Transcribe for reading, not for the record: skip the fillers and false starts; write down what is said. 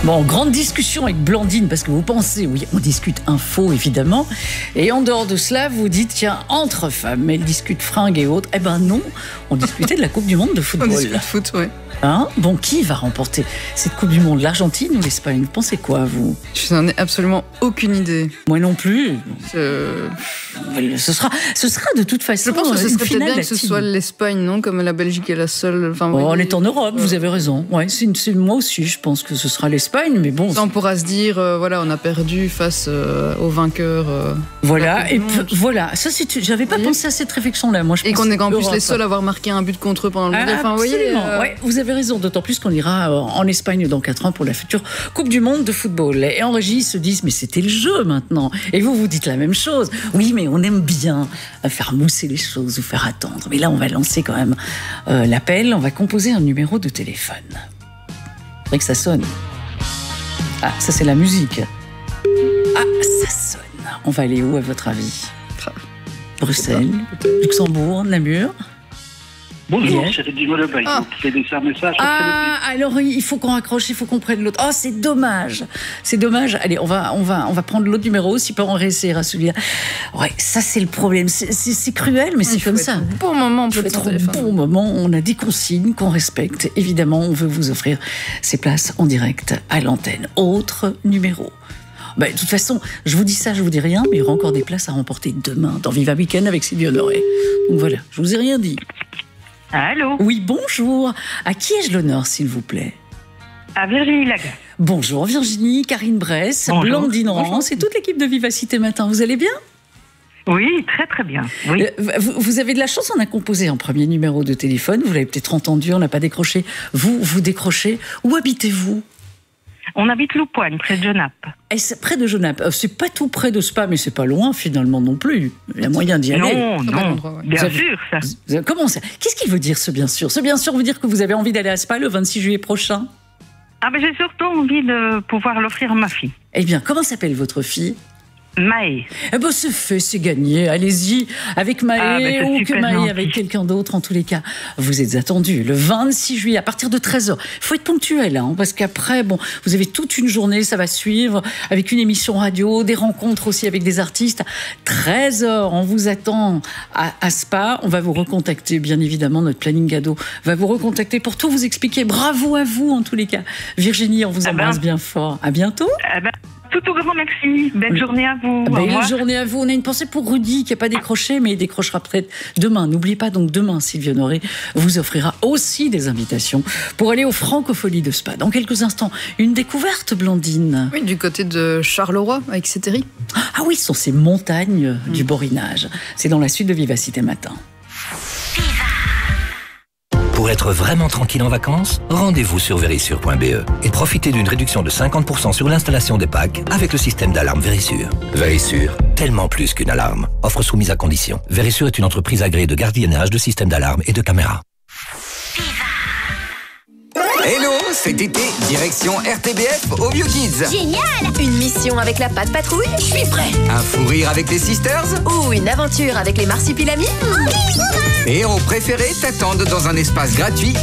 Bon, grande discussion avec Blandine, parce que vous pensez, oui, on discute info, évidemment. Et en dehors de cela, vous dites, tiens, entre femmes, elles discutent fringues et autres. Eh ben non, on discutait de la Coupe du Monde de football. On discute foot, ouais. Hein, bon, qui va remporter cette Coupe du Monde, l'Argentine ou l'Espagne? Vous pensez quoi, vous? Je n'en ai absolument aucune idée. Moi non plus. Ce sera de toute façon. Je pense que ce serait peut-être bien que ce latine. soit l'Espagne, non? Comme la Belgique est la seule. Enfin, On est en Europe, vous avez raison. Ouais, moi aussi, je pense que ce sera l'Espagne, mais bon. Ça, on pourra se dire, voilà, on a perdu face au vainqueur. Voilà, et voilà. Ça, j'avais pas pensé à cette réflexion-là. Moi, je et qu'on est en plus Europe. les seuls à avoir marqué un but contre eux pendant le mondial. Enfin, vous voyez, ouais, vous avez raison, d'autant plus qu'on ira en Espagne dans 4 ans pour la future Coupe du Monde de football. Et en régie, ils se disent, mais c'était le jeu maintenant. Et vous dites la même chose. Oui, mais on aime bien faire mousser les choses ou faire attendre. Mais là, on va lancer quand même l'appel. On va composer un numéro de téléphone. C'est vrai que ça sonne. Ah, ça c'est la musique. Ah, ça sonne. On va aller où, à votre avis? Bruxelles, Luxembourg, Namur? Bonjour, c'est Dino Lebaille. Vous pouvez laisser un message. Alors il faut qu'on raccroche, il faut qu'on prenne l'autre. Oh, c'est dommage. C'est dommage. Allez, on va prendre l'autre numéro, si pas on réessayera celui-là. Ouais, ça c'est le problème. C'est cruel, mais c'est comme ça. Bon moment pour être au bon moment. On a des consignes qu'on respecte. Évidemment, on veut vous offrir ces places en direct à l'antenne. Autre numéro. De toute façon, je vous dis ça, je vous dis rien, mais il y aura encore des places à remporter demain dans Viva Weekend avec Sylvie Honoré. Donc voilà, je vous ai rien dit. Allô? Oui, bonjour. À qui ai-je l'honneur, s'il vous plaît? À Virginie Lagarde. Bonjour Virginie, Karine Bress, Blandine Rance et toute l'équipe de Vivacité Matin. Vous allez bien? Oui, très très bien. Oui. Vous avez de la chance, on a composé un premier numéro de téléphone. Vous l'avez peut-être entendu, on n'a pas décroché. Vous décrochez. Où habitez-vous? On habite Loupoigne, près de Genappe. Près de Genappe. C'est pas tout près de Spa, mais c'est pas loin finalement non plus. Il y a moyen d'y aller. Non, bien sûr, ça. Comment ça? Qu'est-ce qu'il veut dire, ce bien sûr? Ce bien sûr veut dire que vous avez envie d'aller à Spa le 26 juillet prochain? Ah, mais j'ai surtout envie de pouvoir l'offrir à ma fille. Eh bien, comment s'appelle votre fille? Maë. Eh ben, c'est gagné. Allez-y, avec Maë ou que Maë avec quelqu'un d'autre, en tous les cas. Vous êtes attendus le 26 juillet à partir de 13h. Il faut être ponctuel, hein, parce qu'après, vous avez toute une journée, ça va suivre, avec une émission radio, des rencontres aussi avec des artistes. 13h, on vous attend à Spa. On va vous recontacter, bien évidemment, notre planning cadeau va vous recontacter pour tout vous expliquer. Bravo à vous, en tous les cas. Virginie, on vous embrasse bien fort. À bientôt. Tout au grand merci. Belle journée à vous. Belle journée à vous. On a une pensée pour Rudy qui n'a pas décroché, mais il décrochera peut-être demain. N'oubliez pas, donc demain, Sylvie Honoré vous offrira aussi des invitations pour aller aux Francopholies de Spa. Dans quelques instants, une découverte, Blandine. Oui, du côté de Charleroi, avec Céteri. Ah oui, ce sont ces montagnes du Borinage. C'est dans la suite de Vivacité Matin. Pour être vraiment tranquille en vacances, rendez-vous sur Verisure.be et profitez d'une réduction de 50% sur l'installation des packs avec le système d'alarme Verisure. Verisure, tellement plus qu'une alarme. Offre soumise à condition. Verisure est une entreprise agréée de gardiennage de systèmes d'alarme et de caméras. Hello, cet été, direction RTBF au Bio Kids. Génial! Une mission avec la Patte Patrouille? Je suis prêt! Un fou rire avec les Sisters? Ou une aventure avec les Marsupilamis? Les héros préférés t'attendent dans un espace gratuit